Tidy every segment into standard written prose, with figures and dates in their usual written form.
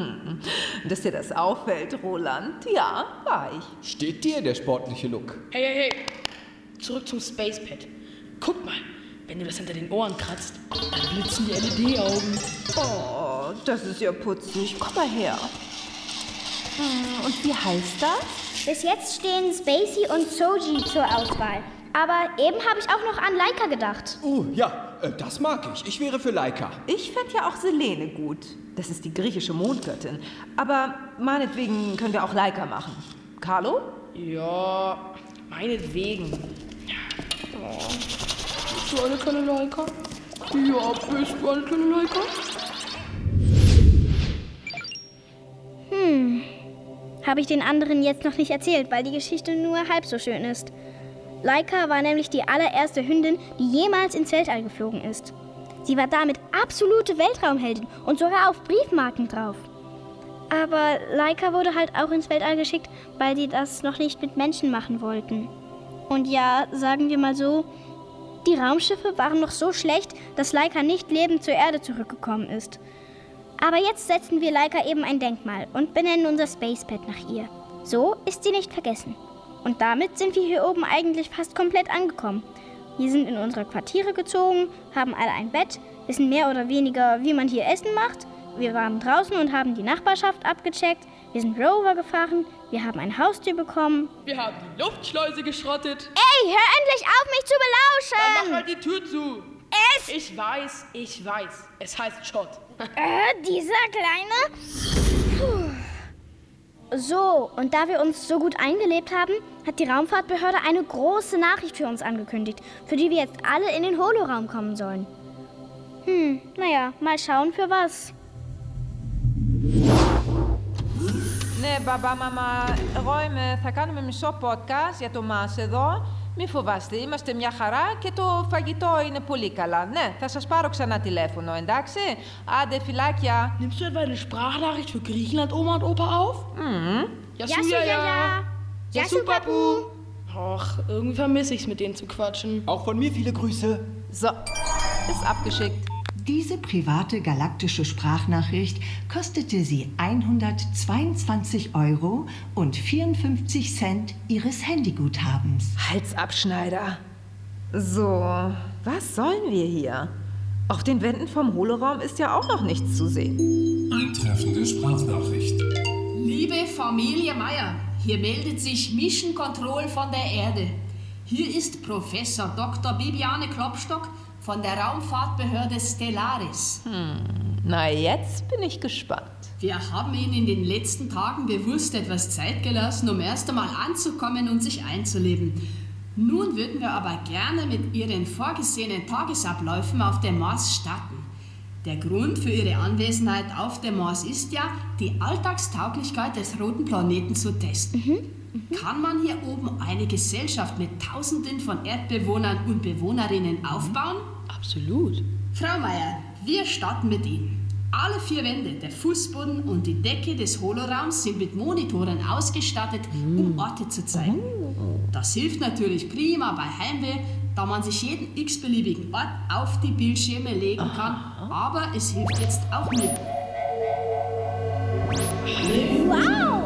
Dass dir das auffällt, Roland. Ja, war ich. Steht dir der sportliche Look? Hey. Zurück zum Spacepad. Guck mal, wenn du das hinter den Ohren kratzt, dann blitzen die LED-Augen. Oh, das ist ja putzig. Komm mal her. Und wie heißt das? Bis jetzt stehen Spacey und Soji zur Auswahl. Aber eben habe ich auch noch an Laika gedacht. Oh, ja, das mag ich. Ich wäre für Laika. Ich fände ja auch Selene gut. Das ist die griechische Mondgöttin. Aber meinetwegen können wir auch Laika machen. Carlo? Ja, meinetwegen. Oh. Bist du eine kleine Laika? Ja, bist du eine kleine Laika? Habe ich den anderen jetzt noch nicht erzählt, weil die Geschichte nur halb so schön ist. Laika war nämlich die allererste Hündin, die jemals ins Weltall geflogen ist. Sie war damit absolute Weltraumheldin und sogar auf Briefmarken drauf. Aber Laika wurde halt auch ins Weltall geschickt, weil die das noch nicht mit Menschen machen wollten. Und ja, sagen wir mal so, die Raumschiffe waren noch so schlecht, dass Laika nicht lebend zur Erde zurückgekommen ist. Aber jetzt setzen wir Laika eben ein Denkmal und benennen unser Spacepad nach ihr. So ist sie nicht vergessen. Und damit sind wir hier oben eigentlich fast komplett angekommen. Wir sind in unsere Quartiere gezogen, haben alle ein Bett, wissen mehr oder weniger, wie man hier Essen macht. Wir waren draußen und haben die Nachbarschaft abgecheckt. Wir sind Rover gefahren, wir haben ein Haustier bekommen. Wir haben die Luftschleuse geschrottet. Ey, hör endlich auf, mich zu belauschen! Dann mach halt die Tür zu. Ich weiß. Es heißt Schott. Dieser kleine... Puh. So, und da wir uns so gut eingelebt haben, hat die Raumfahrtbehörde eine große Nachricht für uns angekündigt, für die wir jetzt alle in den Holoraum kommen sollen. Naja, mal schauen für was. Ναι, μπαμπά, μαμά, εγώ θα κάνουμε μισό podcast για το μας εδώ. Μην φοβάστε, είμαστε μια χαρά και το φαγητό είναι πολύ καλά. Ναι, θα σας πάρω ξανά τηλέφωνο, εντάξει? Άντε, φιλάκια. Nimmst du etwa eine Sprachnachricht für Griechenland, Oma und Opa auf? Yasu, ja. Yasu, Papu. Ach, irgendwie vermisse ich's, mit denen zu quatschen. Auch von mir viele Grüße. So, ist abgeschickt. Diese private galaktische Sprachnachricht kostete sie 122 € und 54 Cent ihres Handyguthabens. Halsabschneider. So, was sollen wir hier? Auf den Wänden vom Holoraum ist ja auch noch nichts zu sehen. Eintreffende Sprachnachricht. Liebe Familie Meier, hier meldet sich Mission Control von der Erde. Hier ist Professor Dr. Bibiane Klopstock von der Raumfahrtbehörde Stellaris. Na, jetzt bin ich gespannt. Wir haben Ihnen in den letzten Tagen bewusst etwas Zeit gelassen, um erst einmal anzukommen und sich einzuleben. Nun würden wir aber gerne mit Ihren vorgesehenen Tagesabläufen auf dem Mars starten. Der Grund für Ihre Anwesenheit auf dem Mars ist ja, die Alltagstauglichkeit des roten Planeten zu testen. Kann man hier oben eine Gesellschaft mit Tausenden von Erdbewohnern und Bewohnerinnen aufbauen? Absolut. Frau Meier, wir starten mit Ihnen. Alle 4 Wände, der Fußboden und die Decke des Holoraums sind mit Monitoren ausgestattet, um Orte zu zeigen. Das hilft natürlich prima bei Heimweh, da man sich jeden x-beliebigen Ort auf die Bildschirme legen kann, aber es hilft jetzt auch mir. Wow!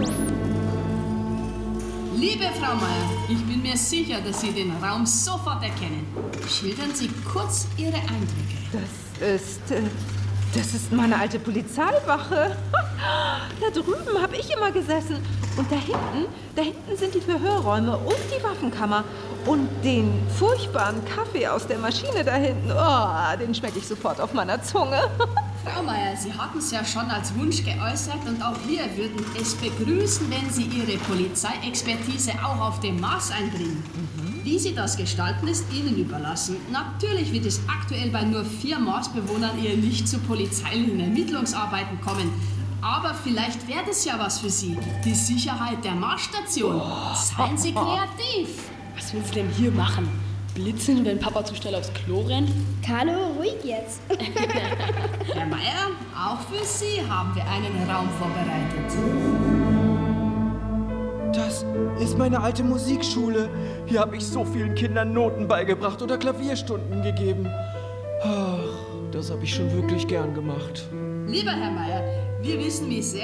Liebe Frau Meier, ich bin mir sicher, dass Sie den Raum sofort erkennen. Schildern Sie kurz Ihre Eindrücke. Das ist meine alte Polizeiwache. Da drüben habe ich immer gesessen. Und da hinten sind die Verhörräume und die Waffenkammer. Und den furchtbaren Kaffee aus der Maschine da hinten, den schmecke ich sofort auf meiner Zunge. Frau Meier, Sie hatten es ja schon als Wunsch geäußert und auch wir würden es begrüßen, wenn Sie Ihre Polizeiexpertise auch auf dem Mars einbringen. Wie Sie das gestalten, ist Ihnen überlassen. Natürlich wird es aktuell bei nur 4 Marsbewohnern eher nicht zu polizeilichen Ermittlungsarbeiten kommen. Aber vielleicht wäre das ja was für Sie. Die Sicherheit der Marsstation. Seien Sie kreativ. Was willst du denn hier machen? Blitzen, wenn Papa zu schnell aufs Klo rennt? Carlo, ruhig jetzt. Herr Meier, auch für Sie haben wir einen Raum vorbereitet. Das ist meine alte Musikschule. Hier habe ich so vielen Kindern Noten beigebracht oder Klavierstunden gegeben. Ach, das habe ich schon wirklich gern gemacht. Lieber Herr Meier, wir wissen, wie sehr